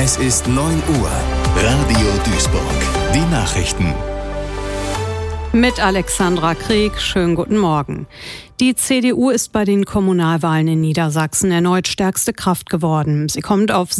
Es ist 9 Uhr. Radio Duisburg. Die Nachrichten. Mit Alexandra Krieg. Schönen guten Morgen. Die CDU ist bei den Kommunalwahlen in Niedersachsen erneut stärkste Kraft geworden. Sie kommt auf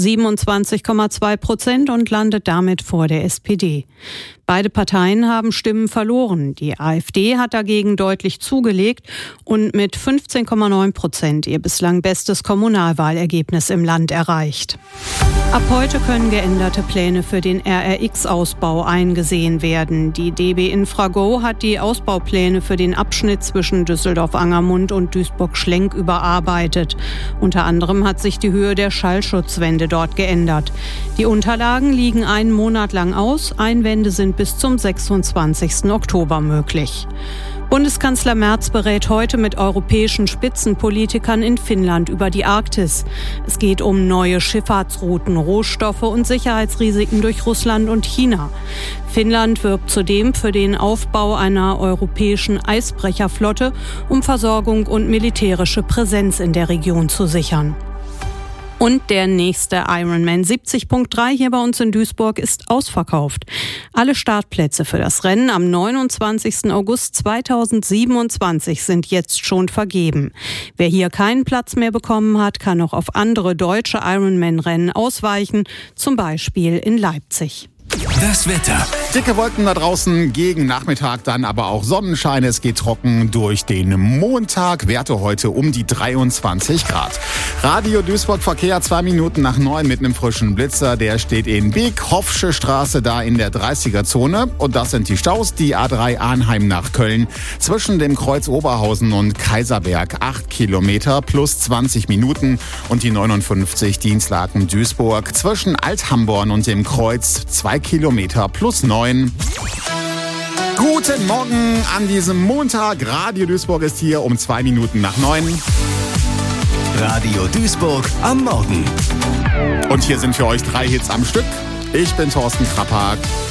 27,2% und landet damit vor der SPD. Beide Parteien haben Stimmen verloren. Die AfD hat dagegen deutlich zugelegt und mit 15,9% ihr bislang bestes Kommunalwahlergebnis im Land erreicht. Ab heute können geänderte Pläne für den RRX-Ausbau eingesehen werden. Die DB Infrago hat die Ausbaupläne für den Abschnitt zwischen Düsseldorf-Angermund und Duisburg-Schlenk überarbeitet. Unter anderem hat sich die Höhe der Schallschutzwände dort geändert. Die Unterlagen liegen einen Monat lang aus. Einwände sind bis zum 26. Oktober möglich. Bundeskanzler Merz berät heute mit europäischen Spitzenpolitikern in Finnland über die Arktis. Es geht um neue Schifffahrtsrouten, Rohstoffe und Sicherheitsrisiken durch Russland und China. Finnland wirbt zudem für den Aufbau einer europäischen Eisbrecherflotte, um Versorgung und militärische Präsenz in der Region zu sichern. Und der nächste Ironman 70.3 hier bei uns in Duisburg ist ausverkauft. Alle Startplätze für das Rennen am 29. August 2027 sind jetzt schon vergeben. Wer hier keinen Platz mehr bekommen hat, kann noch auf andere deutsche Ironman-Rennen ausweichen, zum Beispiel in Leipzig. Das Wetter. Dicke Wolken da draußen, gegen Nachmittag dann aber auch Sonnenschein. Es geht trocken durch den Montag. Werte heute um die 23 Grad. Radio Duisburg Verkehr 2 Minuten nach 9 mit einem frischen Blitzer. Der steht in Beek, Hoffsche Straße da in der 30er-Zone. Und das sind die Staus. Die A3 Arnheim nach Köln zwischen dem Kreuz Oberhausen und Kaiserberg 8 Kilometer plus 20 Minuten. Und die 59 Dienstlaken Duisburg zwischen Althamborn und dem Kreuz 2 Kilometer plus 9. Guten Morgen an diesem Montag. Radio Duisburg ist hier um 2 Minuten nach 9. Radio Duisburg am Morgen. Und hier sind für euch 3 Hits am Stück. Ich bin Thorsten Krappak.